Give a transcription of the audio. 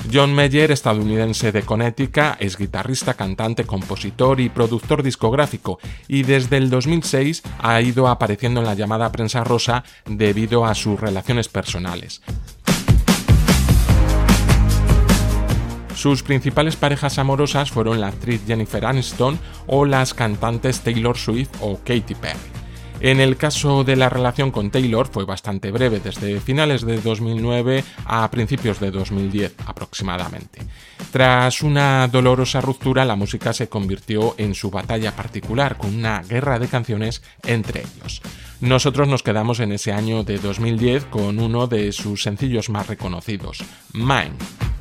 John Mayer, estadounidense de Connecticut, es guitarrista, cantante, compositor y productor discográfico, y desde el 2006 ha ido apareciendo en la llamada prensa rosa debido a sus relaciones personales. Sus principales parejas amorosas fueron la actriz Jennifer Aniston o las cantantes Taylor Swift o Katy Perry. En el caso de la relación con Taylor fue bastante breve, desde finales de 2009 a principios de 2010 aproximadamente. Tras una dolorosa ruptura, la música se convirtió en su batalla particular, con una guerra de canciones entre ellos. Nosotros nos quedamos en ese año de 2010 con uno de sus sencillos más reconocidos, Mine.